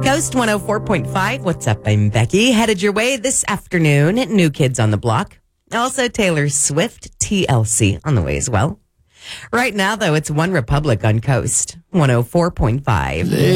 Coast 104.5. What's up? I'm Becky. Headed your way this afternoon. New Kids on the Block. Also Taylor Swift, TLC on the way as well. Right now, though, it's One Republic on Coast 104.5.